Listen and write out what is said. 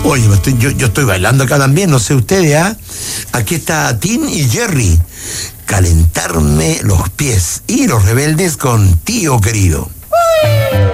Oye, yo estoy bailando acá también, no sé ustedes, ¿ah? Aquí está Tim y Jerry. Calentarme los pies. Y Los Rebeldes con Tío Querido.